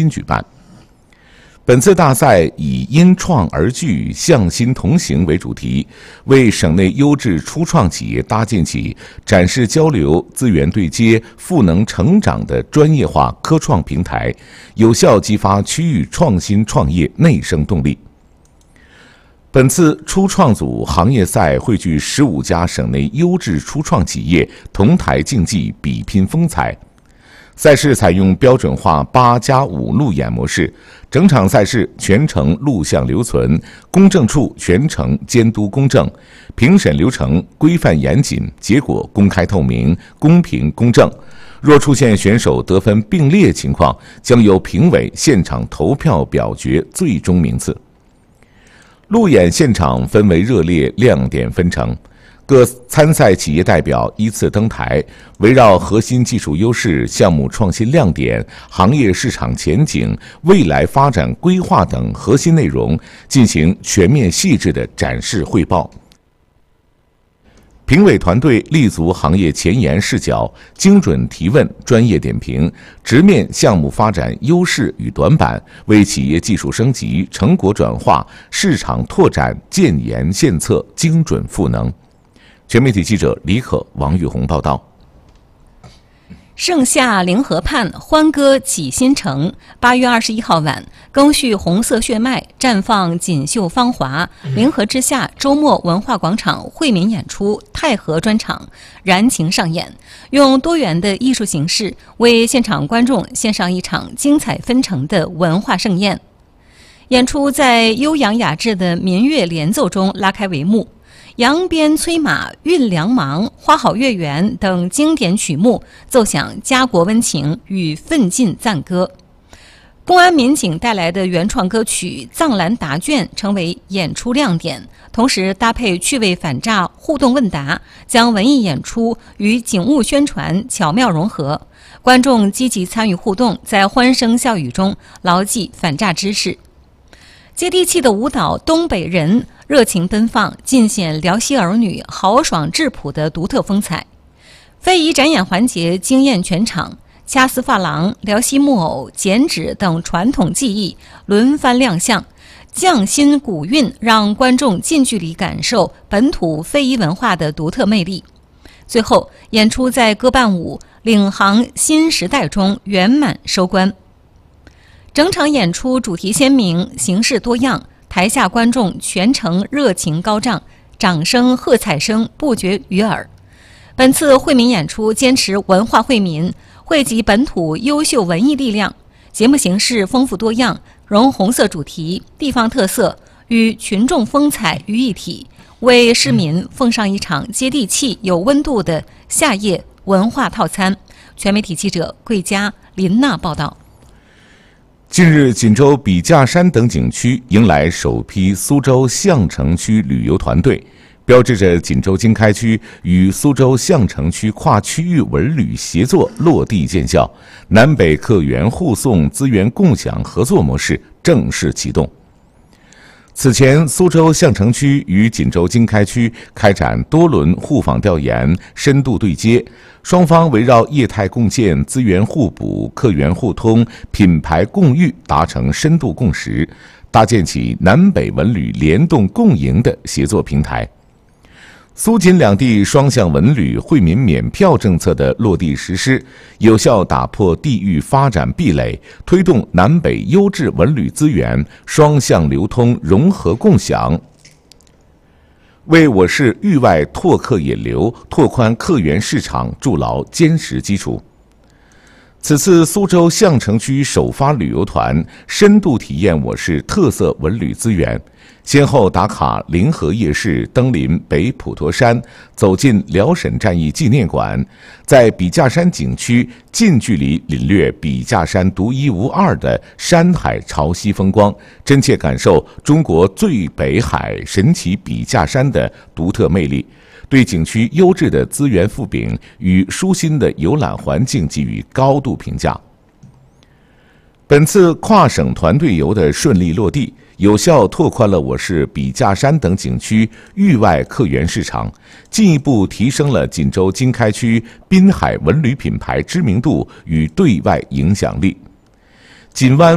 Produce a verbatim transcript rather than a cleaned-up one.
新举办。本次大赛以因创而聚、向心同行为主题，为省内优质初创企业搭建起展示交流、资源对接、赋能成长的专业化科创平台，有效激发区域创新创业内生动力。本次初创组行业赛汇聚十五家省内优质初创企业同台竞技，比拼风采。赛事采用标准化八加五路演模式，整场赛事全程录像留存，公证处全程监督公正，评审流程规范严谨，结果公开透明、公平公正。若出现选手得分并列情况，将由评委现场投票表决最终名次。路演现场氛围热烈，亮点纷呈。各参赛企业代表依次登台，围绕核心技术优势、项目创新亮点、行业市场前景、未来发展规划等核心内容进行全面细致的展示汇报。评委团队立足行业前沿视角，精准提问、专业点评，直面项目发展优势与短板，为企业技术升级、成果转化、市场拓展建言献策，精准赋能。全媒体记者李可、王玉红报道。 盛夏凌河畔，欢歌起新城。八月二十一号晚，赓续红色血脉，绽放锦绣芳华。凌河之下周末文化广场惠民演出太和专场燃情上演，用多元的艺术形式为现场观众献上一场精彩纷呈的文化盛宴。演出在悠扬雅致的民乐联奏中拉开帷幕。扬鞭催马、运粮芒、花好月圆等经典曲目奏响家国温情与奋进赞歌。公安民警带来的原创歌曲《藏蓝答卷》成为演出亮点，同时搭配趣味反诈、互动问答，将文艺演出与警务宣传巧妙融合。观众积极参与互动，在欢声笑语中牢记反诈知识。接地气的舞蹈《东北人》热情奔放，尽显辽西儿女豪爽质朴的独特风采。非遗展演环节惊艳全场，掐丝珐琅、辽西木偶、剪纸等传统技艺轮番亮相，匠心古韵让观众近距离感受本土非遗文化的独特魅力。最后，演出在歌伴舞领航新时代中圆满收官。整场演出主题鲜明，形式多样，台下观众全程热情高涨，掌声喝彩声不绝于耳。本次惠民演出坚持文化惠民，汇集本土优秀文艺力量，节目形式丰富多样，融红色主题、地方特色与群众风采于一体，为市民奉上一场接地气、有温度的夏夜文化套餐。全媒体记者桂佳、林娜报道。 近日，锦州笔架山等景区迎来首批苏州相城区旅游团队，标志着锦州经开区与苏州相城区跨区域文旅协作落地见效，南北客源互送、资源共享合作模式正式启动。此前，苏州相城区与锦州经开区开展多轮互访调研，深度对接，双方围绕业态共建、资源互补、客源互通、品牌共育达成深度共识，搭建起南北文旅联动共赢的协作平台。苏锦两地双向文旅惠民免票政策的落地实施，有效打破地域发展壁垒，推动南北优质文旅资源双向流通、融合共享，为我市域外拓客引流、拓宽客源市场筑牢坚实基础。此次苏州相城区首发旅游团深度体验我市特色文旅资源，先后打卡临河夜市、登临北普陀山，走进辽沈战役纪念馆，在笔架山景区近距离领略笔架山独一无二的山海潮汐风光，真切感受中国最北海神奇笔架山的独特魅力，对景区优质的资源富禀与舒心的游览环境给予高度评价。本次跨省团队游的顺利落地，有效拓宽了我市笔架山等景区域外客源市场，进一步提升了锦州经开区滨海文旅品牌知名度与对外影响力。锦湾